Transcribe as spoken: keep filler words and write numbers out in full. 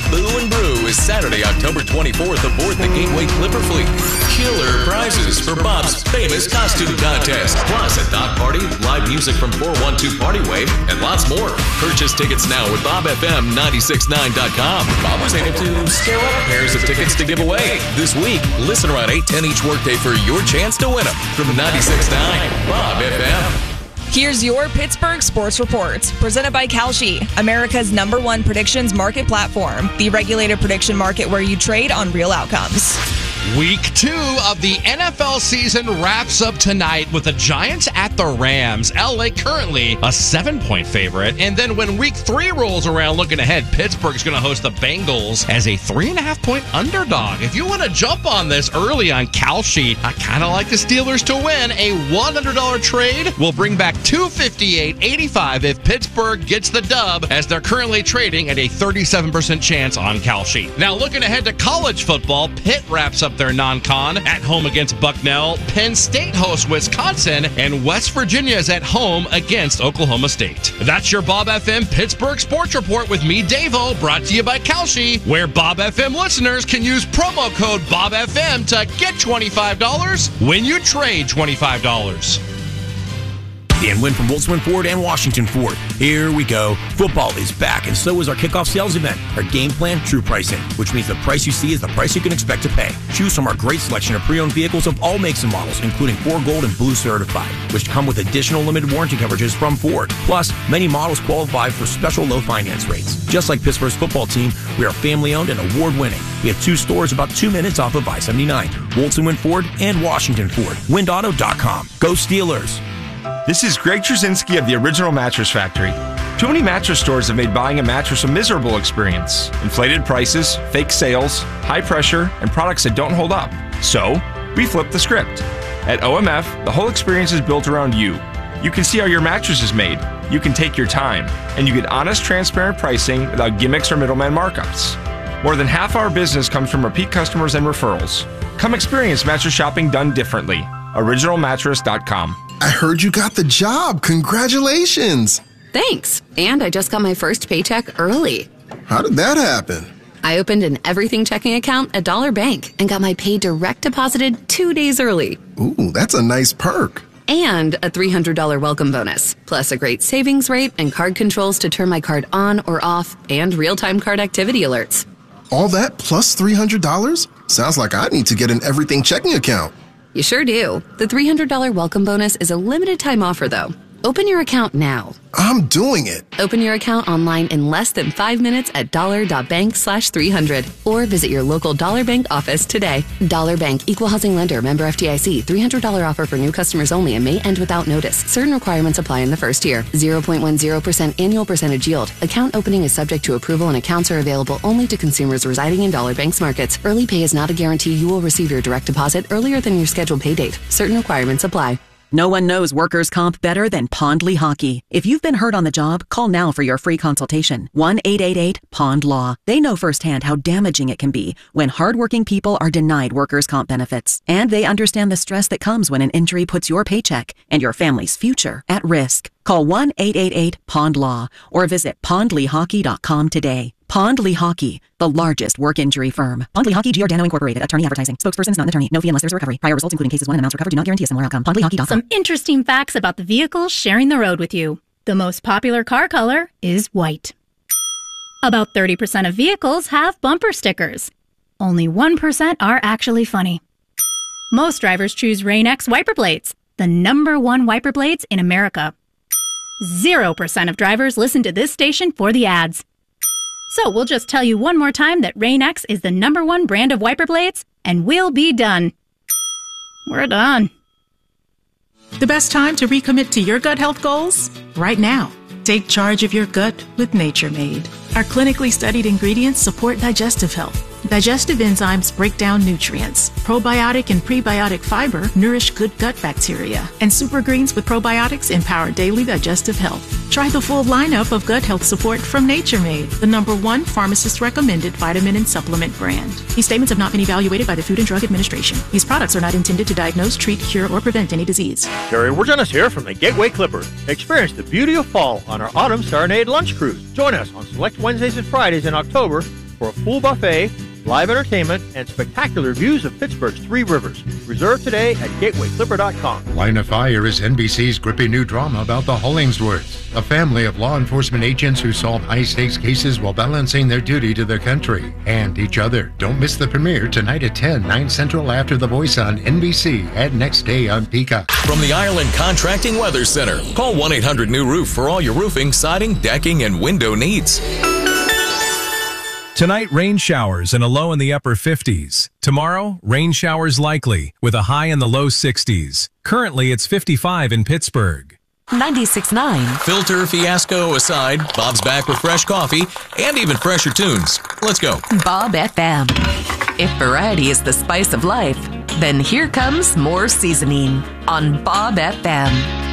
Boo and Brew is Saturday, October twenty-fourth aboard the Gateway Clipper Fleet. Killer prizes for Bob's famous costume contest. Plus, a dog party, live music from four one two Party Wave, and lots more. Purchase tickets now at bob f m nine six nine dot com. Bob was able to scare up pairs of tickets to give away. This week, listen around eight ten each workday for your chance to win them. From ninety-six point nine Bob F M. Here's your Pittsburgh Sports Report, presented by Kalshi, America's number one predictions market platform, the regulated prediction market where you trade on real outcomes. Week two of the N F L season wraps up tonight with the Giants at the Rams. L A currently a seven-point favorite. And then when week three rolls around, looking ahead, Pittsburgh's going to host the Bengals as a three-and-a-half-point underdog. If you want to jump on this early on Kalshi, I kind of like the Steelers to win. A one hundred dollars trade will bring back two hundred fifty-eight dollars and eighty-five cents if Pittsburgh gets the dub, as they're currently trading at a thirty-seven percent chance on Kalshi. Now, looking ahead to college football, Pitt wraps up their non-con at home against Bucknell. Penn State hosts Wisconsin, and West Virginia is at home against Oklahoma State. That's your Bob F M Pittsburgh Sports Report with me, Dave-O, brought to you by Kalshi, where Bob F M listeners can use promo code Bob F M to get twenty-five dollars when you trade twenty-five dollars. Dan Wynn from Wolfsman Ford and Washington Ford. Here we go. Football is back, and so is our kickoff sales event. Our game plan, true pricing, which means the price you see is the price you can expect to pay. Choose from our great selection of pre-owned vehicles of all makes and models, including four Gold and Blue certified, which come with additional limited warranty coverages from Ford. Plus, many models qualify for special low finance rates. Just like Pittsburgh's football team, we are family-owned and award-winning. We have two stores about two minutes off of I seventy-nine, Wolfson Ford and Washington Ford. wind auto dot com. Go Steelers! This is Greg Trzynski of the Original Mattress Factory. Too many mattress stores have made buying a mattress a miserable experience. Inflated prices, fake sales, high pressure, and products that don't hold up. So, we flipped the script. At O M F, the whole experience is built around you. You can see how your mattress is made, you can take your time, and you get honest, transparent pricing without gimmicks or middleman markups. More than half our business comes from repeat customers and referrals. Come experience mattress shopping done differently. original mattress dot com. I heard you got the job. Congratulations. Thanks. And I just got my first paycheck early. How did that happen? I opened an everything checking account at Dollar Bank and got my pay direct deposited two days early. Ooh, that's a nice perk. And a three hundred dollars welcome bonus, plus a great savings rate and card controls to turn my card on or off, and real-time card activity alerts. All that plus three hundred dollars? Sounds like I need to get an everything checking account. You sure do. The three hundred dollars welcome bonus is a limited time offer, though. Open your account now. I'm doing it. Open your account online in less than five minutes at dollar.bank slash 300 or visit your local Dollar Bank office today. Dollar Bank, Equal Housing Lender, member F D I C. three hundred dollars offer for new customers only and may end without notice. Certain requirements apply in the first year. zero point one zero percent annual percentage yield. Account opening is subject to approval and accounts are available only to consumers residing in Dollar Bank's markets. Early pay is not a guarantee you will receive your direct deposit earlier than your scheduled pay date. Certain requirements apply. No one knows workers' comp better than Pond Lehocky. If you've been hurt on the job, call now for your free consultation. one eight eight eight POND LAW. They know firsthand how damaging it can be when hardworking people are denied workers' comp benefits. And they understand the stress that comes when an injury puts your paycheck and your family's future at risk. Call one eight eight eight POND LAW or visit pond lehocky dot com today. Pond Lehocky, the largest work injury firm. Pond Lehocky Giordano Incorporated. Attorney advertising. Spokesperson is not an attorney. No fee unless there's a recovery. Prior results, including cases won and amounts recovered, do not guarantee a similar outcome. pond lehocky dot com. Some interesting facts about the vehicles sharing the road with you. The most popular car color is white. About thirty percent of vehicles have bumper stickers. Only one percent are actually funny. Most drivers choose Rain-X wiper blades, the number one wiper blades in America. Zero percent of drivers listen to this station for the ads. So we'll just tell you one more time that Rain-X is the number one brand of wiper blades, and we'll be done. We're done. The best time to recommit to your gut health goals? Right now. Take charge of your gut with Nature Made. Our clinically studied ingredients support digestive health. Digestive enzymes break down nutrients. Probiotic and prebiotic fiber nourish good gut bacteria. And super greens with probiotics empower daily digestive health. Try the full lineup of gut health support from Nature Made, the number one pharmacist-recommended vitamin and supplement brand. These statements have not been evaluated by the Food and Drug Administration. These products are not intended to diagnose, treat, cure, or prevent any disease. Terry Wirgenis here from the Gateway Clipper. Experience the beauty of fall on our autumn Serenade lunch cruise. Join us on select Wednesdays and Fridays in October for a full buffet, live entertainment, and spectacular views of Pittsburgh's three rivers. Reserve today at gateway clipper dot com. Line of Fire is N B C's gripping new drama about the Hollingsworths, a family of law enforcement agents who solve high-stakes cases while balancing their duty to their country and each other. Don't miss the premiere tonight at ten, nine Central after The Voice on N B C and next day on Peacock. From the Ireland Contracting Weather Center, call one eight hundred new roof for all your roofing, siding, decking, and window needs. Tonight, rain showers and a low in the upper fifties. Tomorrow, rain showers likely with a high in the low sixties. Currently, it's fifty-five in Pittsburgh. ninety-six point nine. Filter fiasco aside, Bob's back with fresh coffee and even fresher tunes. Let's go. Bob F M. If variety is the spice of life, then here comes more seasoning on Bob F M.